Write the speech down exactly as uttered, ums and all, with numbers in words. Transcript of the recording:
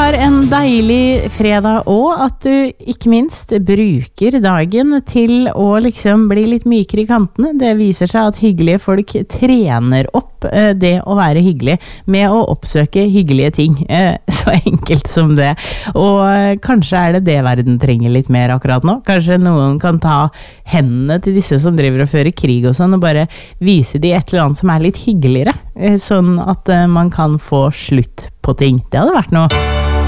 har en deilig fredag og at du ikke minst bruker dagen til å liksom bli litt mykere i kantene. Det viser seg at hyggelige folk trener opp eh, det å være hyggelig med å oppsøke hyggelige ting. Eh, så enkelt som det. Og eh, kanskje er det det verden trenger litt mer akkurat nå. Kanskje noen kan ta hendene til disse som driver og fører krig og sånn, og bare vise de et eller annet som er litt hyggeligere. Eh, sånn at eh, man kan få slutt på ting. Det hadde vært noe.